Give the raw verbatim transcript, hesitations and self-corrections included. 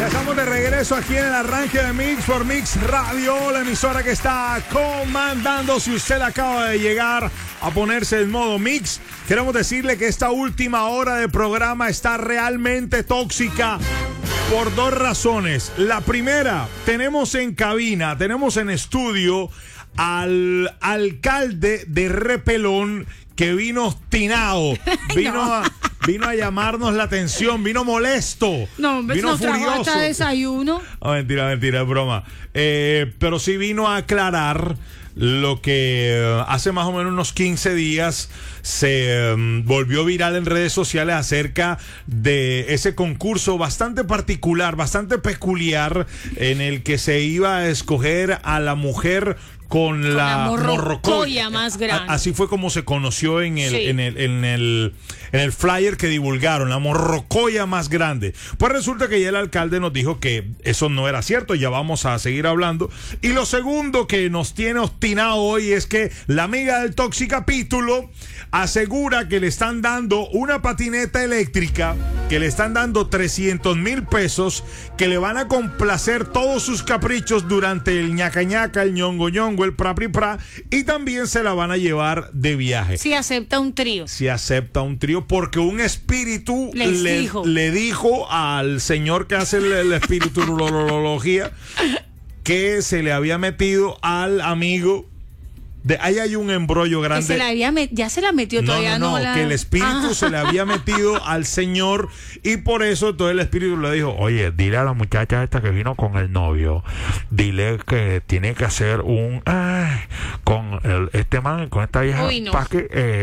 Ya estamos de regreso aquí en el arranque de Mix por Mix Radio, la emisora que está comandando. Si usted acaba de llegar a ponerse en modo Mix, queremos decirle que esta última hora de programa está realmente tóxica por dos razones. La primera, tenemos en cabina, tenemos en estudio al alcalde de Repelón que vino obstinado, vino no. a... Vino a llamarnos la atención, vino molesto. No, hombre, vino nos trajo furioso. hasta desayuno. Oh, mentira, mentira, es broma. Eh, pero sí vino a aclarar lo que uh, hace más o menos unos quince días se um, volvió viral en redes sociales acerca de ese concurso bastante particular, bastante peculiar, en el que se iba a escoger a la mujer con, con la, la morrocoya, morrocoya más grande. A, así fue como se conoció en el, sí. en el, en el, en el flyer que divulgaron, la morrocoya más grande. Pues resulta que ya el alcalde nos dijo que eso no era cierto, ya vamos a seguir hablando. Y lo segundo que nos tiene obstinado hoy es que la amiga del Toxicapítulo asegura que le están dando una patineta eléctrica, que le están dando trescientos mil pesos, que le van a complacer todos sus caprichos durante el ñaca ñaca, el ñongo ñongo, el pra pri pra, y también se la van a llevar de viaje. Si acepta un trío. Si acepta un trío, porque un espíritu le dijo. le dijo al señor que hace el, el espiriturología que se le había metido al amigo. De ahí hay un embrollo grande. Que se la había met- ya se la metió no, todavía no, no, no la... que el espíritu ah. se le había metido al señor y por eso todo el espíritu le dijo, oye, dile a la muchacha esta que vino con el novio, dile que tiene que hacer un ay, con el, este man, con esta vieja, Uy, no. para que eh,